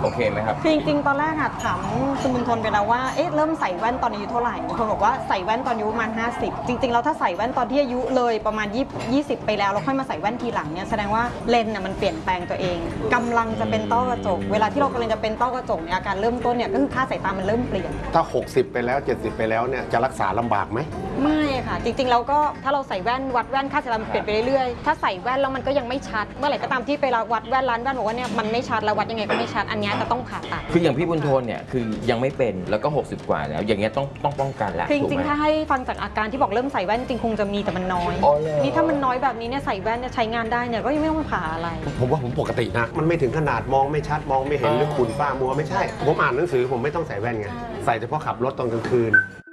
โอเคไหมครับคือจริงๆตอนแรกอะถามคุณบุญทนไปแล้วว่าเอ๊ะเริ่มใส่แว่นตอนอายุเท่าไหร่บางคนบอกว่าใส่แว่นตอนอายุประมาณ50จริงๆแล้วถ้าใส่แว่นตอนที่อายุเลยประมาณ20ไปแล้วค่อยมาใส่แว่นทีหลังเนี่ยแสดงว่าเลนส์น่ะมันเปลี่ยนแปลงตัวเองกำลังจะเป็นต้อกระจกเวลาที่เรากำลังจะเป็นต้อกระจกเนี่ยอาการเริ่มต้นเนี่ยก็คือค่าสายตามันเริ่มเปลี่ยนถ้า60ไปแล้ว70ไปแล้วเนี่ยจะรักษาลำบากไหมไม่ค่ะจริงๆแล้วก็ถ้าเราใส่แว่นวัดแว่นค่าสายตามันเปลี่ยนไปเรื่อยๆถ้าใส่แว่นแล้วมันก็ยังไม่ชัดเมื่อไหร่ก็ตามที่ไปวัดแว่นร้านแว่นบอกว่าเนี่ยมันไม่ชัดแล้ววัดยังไงก็ไม่ชัดอันนี้จะต้องผ่าตัดคืออย่างพี่บุญโทนเนี่ยคือยังไม่เป็นแล้วก็60กว่าแล้วอย่างเงี้ยต้องป้องกันแล้วจริงๆถ้าให้ฟังจากอาการที่บอกเริ่มใส่แว่นจริงคงจะมีแต่มันน้อยนี่ถ้ามันน้อยแบบนี้เนี่ยใส่แว่นใช้งานได้เนี่ยก็ยังไม่ต้องผ่าอะไรผมว่าผมปกตินะมันไม่ถึงขนาดมองไม่ชัดมองไม่เห็นหรือขุ่นฟ้ามัวไม่ใช่ผมอ่านหนังสือผมไม่ต้องใส่แว่นไงใส่เฉพาะขับรถตอนกลางคืน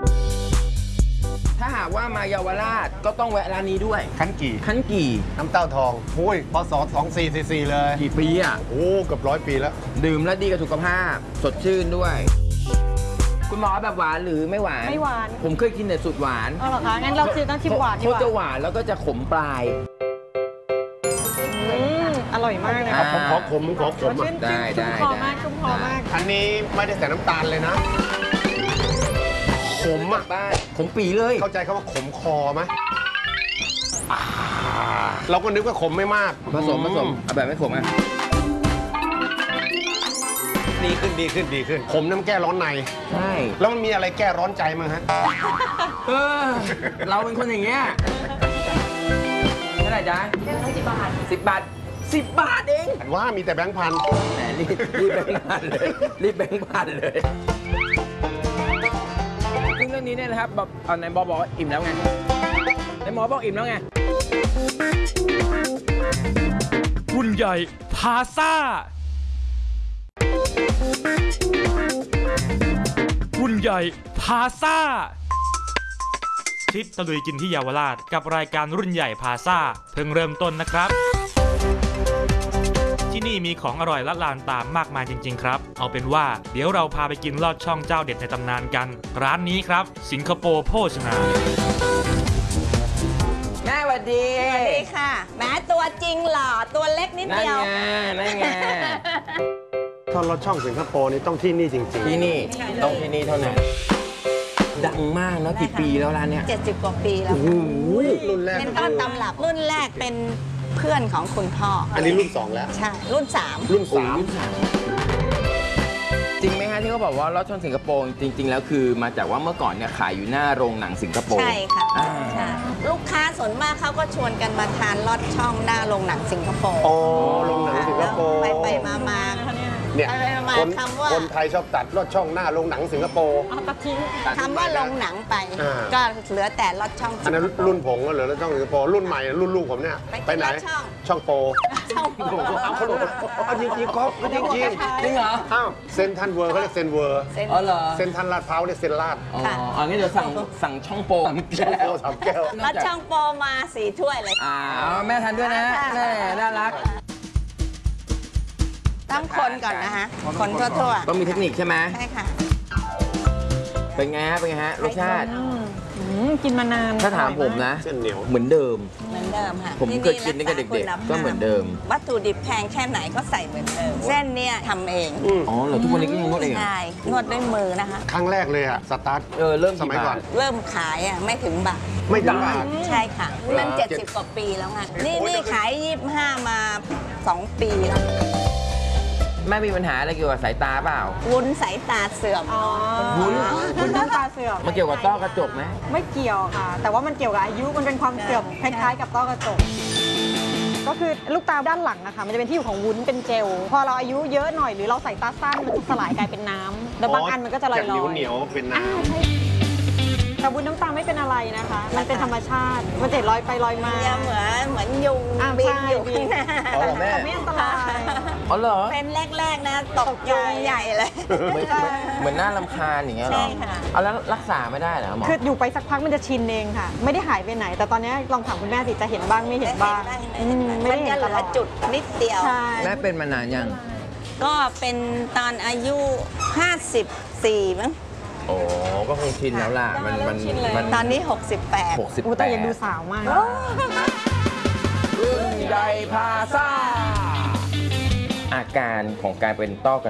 ถ้าหากว่ามาเยาวราชก็ต้องแวะร้านนี้ด้วยขันกี่น้ำเต้าทองโอ้ยพศ2444เลยกี่ปีอ่ะโอ้เกือบ100 ปีแล้วดื่มแล้วดีกับสุขภาพสดชื่นด้วยคุณหมอแบบหวานหรือไม่หวานไม่หวานผมเคยกินแต่สุดหวานอ๋อเหรอคะงั้นเราต้องชิมหวานดีกว่าเขาจะหวานแล้วก็จะขมปลายอร่อยมากเลยขอขมได้ชุ่มคอมากชุ่มคอมากอันนี้ไม่ได้ใส่น้ำตาลเลยนะขมอ่ะขมปีเลยเข้าใจคำว่าขมคอไหมเราก็นึกว่าขมไม่มากผสมเอาแบบไม่ขมอ่ะดีขึ้นขมน้ำแก้ร้อนในใช่แล้วมันมีอะไรแก้ร้อนใจมั้งฮะเราเป็นคนอย่างเงี้ยเท่าไหร่จ๊ะ10 บาท10 บาทเองว่ามีแต่แบงค์พันแหมรีบแบงค์พันเลยซึ่งเรื่องนี้เนี่ยนะครับแบบนายบอกว่าอิ่มแล้วไงนายหมอบอกอิ่มแล้วไงรุ่นใหญ่พาซ่ารุ่นใหญ่พาซ่าทริปตะลุยกินที่เยาวราชกับรายการรุ่นใหญ่พาซ่าเพิ่งเริ่มต้นนะครับที่นี่มีของอร่อยละลานตามากมายจริงๆครับเอาเป็นว่าเดี๋ยวเราพาไปกินลอดช่องเจ้าเด็ดในตำนานกันร้านนี้ครับสิงคโปร์โภชนาแม่สวัสดีค่ะแม้ตัวจริงหล่อตัวเล็กนิดเดียวนั่นไงถ้ารถช่องสิงคโปร์นี่ต้องที่นี่จริงๆที่นี่ต้องที่นี่เท่านั้นดังมากเนาะกี่ปีแล้วร้านเนี้ย 70 กว่าปีแล้วรุ่นแรกเป็นต้นตำรับรุ่นแรกเป็นเพื่อนของคุณพ่ออันนี้รุ่น2แล้วใช่รุ่น3 จริงไหมฮะที่เขาบอกว่าลอดช่องสิงคโปร์จริงๆแล้วคือมาจากว่าเมื่อก่อนเนี่ยขายอยู่หน้าโรงหนังสิงคโปร์ใช่ค่ะใช่ลูกค้าส่วนมากเขาก็ชวนกันมาทานลอดช่องหน้าโรงหนังสิงคโปร์โรงหนังสิงคโปร์ไปมาเนี่ยคนไทยชอบตัดลอดช่องหน้าโรงหนังสิงคโปร์ตัดทิ้งคำว่าโรงหนังไปก็เหลือแต่ลอดช่องอันนั้นรุ่นผมก็เหลือลอดช่องสิงคโปร์รุ่นใหม่รุ่นลูกผมเนี่ยไปไหนช่องโปเอาเขาจริงๆก็จริงเหรออ้าวเซนทันเวิร์เขาเรียกเซนเวิร์อ๋อเหรอเซนทันลาดพร้าวเรียกเซนลาดอ๋องั้นเดี๋ยวสั่งช่องโป 3 แก้วลอดช่องโปมา4 ถ้วยเลยแม่ทานด้วยนะแม่น่ารักต้องคนก่อนนะคะคนทั่วๆต้องมีเทคนิคใช่ไหมใช่ค่ะเป็นไงฮะรสชาติกินมานานถ้าถามผมนะเส้นเหนียวเหมือนเดิมค่ะผมเคยกินตั้งแต่เด็กๆก็เหมือนเดิมวัตถุดิบแพงแค่ไหนก็ใส่เหมือนเดิมเส้นเนี่ยทำเองอ๋อเหรอทุกวันนี้ก็ยังนวดเองใช่นวดด้วยมือนะคะครั้งแรกเลยอะสตาร์ทเริ่มสมัยก่อนเริ่มขายไม่ถึงบาทใช่ค่ะนั่น70 กว่าปีแล้วไงนี่ขาย25มา2 ปีแล้วแม่มีปัญหาอะไรเกี่ยวกับสายตาเปล่าวุ้นสายตาเสื่อมวุ้นตาเสื่อมมันเกี่ยวกับต้อกระจกไหมไม่เกี่ยวค่ะแต่ว่ามันเกี่ยวกับอายุมันเป็นความเสื่อมคล้ายๆกับต้อกระจกก็คือลูกตาด้านหลังนะคะมันจะเป็นที่อยู่ของวุ้นเป็นเจลพอเราอายุเยอะหน่อยหรือเราใส่ตาสั้นมันจะสลายกลายเป็นน้ำแล้วบางอันมันก็จะลอยๆเหนียวเป็นน้ำแต่วุ้นน้ำตาไม่เป็นอะไรนะคะมันเป็นธรรมชาติมันจะลอยไปลอยมาเหมือนยุงบินอยู่ข้างหน้าแต่ไม่อันตรายอ๋อเหรอเป็นแรกๆนะตกยุงใหญ่เลยเหมือนหน้ารำคาญอย่างเงี้ยหรอเอาแล้วรักษาไม่ได้เหรอหมอคืออยู่ไปสักพักมันจะชินเองค่ะไม่ได้หายไปไหนแต่ตอนนี้ลองถามคุณแม่สิจะเห็นบ้างไม่เห็นบ้างไม่ได้เห็นตลอดจุดนิดเดียวแม่เป็นมานานยังก็เป็นตอนอายุ54มั้งโอ้ก็คงชินแล้วล่ะมันตอนนี้68 แต่ยังดูสาวมากรุ่นใหญ่พาซ่าอาการของการเป็นต้อกระ